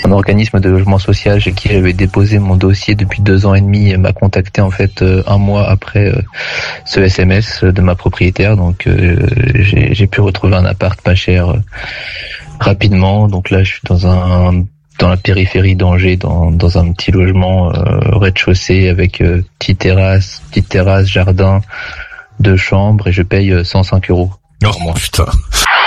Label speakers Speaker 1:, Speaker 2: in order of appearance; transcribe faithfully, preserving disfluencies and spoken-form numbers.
Speaker 1: un organisme de logement social chez qui j'avais déposé mon dossier depuis deux ans et demi m'a contacté en fait euh, un mois après euh, ce S M S de ma propriétaire. Donc euh, j'ai, j'ai pu retrouver un appart pas cher euh, rapidement. Donc là je suis dans un dans la périphérie d'Angers, dans dans un petit logement euh, rez-de-chaussée avec euh, petite terrasse, petite terrasse, jardin, deux chambres et je paye cent cinq euros.
Speaker 2: Oh putain.